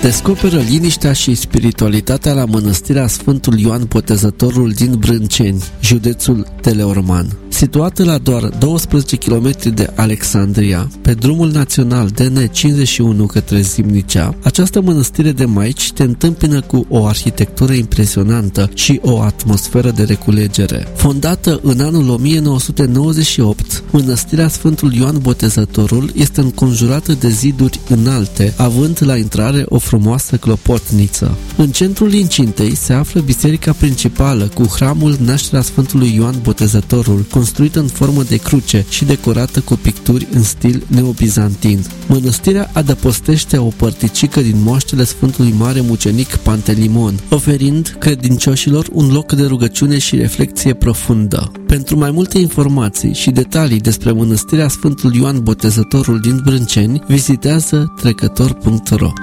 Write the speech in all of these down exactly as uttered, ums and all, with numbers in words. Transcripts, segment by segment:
Descoperă liniștea și spiritualitatea la mănăstirea Sfântul Ioan Botezătorul din Brânceni, județul Teleorman. Situată la doar douăsprezece kilometri de Alexandria, pe drumul național D N cincizeci și unu către Zimnicea, această mănăstire de maici te întâmpină cu o arhitectură impresionantă și o atmosferă de reculegere. Fondată în anul o mie nouă sute nouăzeci și opt, mănăstirea Sfântul Ioan Botezătorul este înconjurată de ziduri înalte, având la intrare o frumoasă clopotniță. În centrul incintei se află biserica principală cu hramul Nașterea Sfântului Ioan Botezătorul, construită în formă de cruce și decorată cu picturi în stil neobizantin. Mănăstirea adăpostește o părticică din moaștele Sfântului Mare Mucenic Pantelimon, oferind credincioșilor un loc de rugăciune și reflexie profundă. Pentru mai multe informații și detalii despre mănăstirea Sfântul Ioan Botezătorul din Brânceni, vizitează trecător punct ro.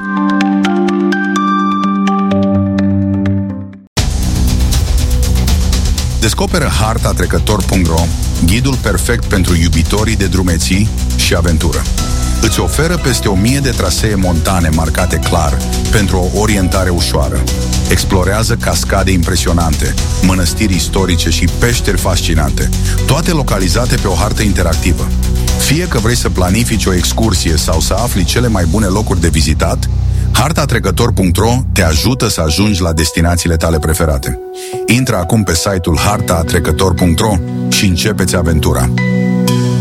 Descoperă harta trecător punct ro, ghidul perfect pentru iubitorii de drumeții și aventură. Îți oferă peste o mie de trasee montane marcate clar pentru o orientare ușoară. Explorează cascade impresionante, mănăstiri istorice și peșteri fascinante, toate localizate pe o hartă interactivă. Fie că vrei să planifici o excursie sau să afli cele mai bune locuri de vizitat, harta trecător punct ro te ajută să ajungi la destinațiile tale preferate. Intră acum pe site-ul harta trecător punct ro și începe-ți aventura.